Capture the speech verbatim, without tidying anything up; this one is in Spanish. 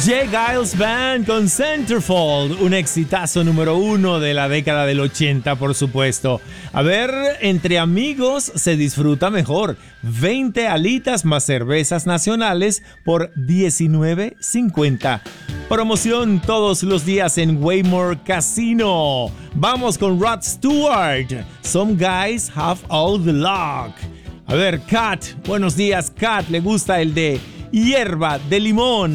J. Giles Band con Centerfold, un exitazo número uno de la década del ochenta, por supuesto. A ver, entre amigos se disfruta mejor. veinte alitas más cervezas nacionales por diecinueve cincuenta. Promoción todos los días en Waymore Casino. Vamos con Rod Stewart. Some guys have all the luck. A ver, Kat, buenos días, Kat. Le gusta el de hierba de limón.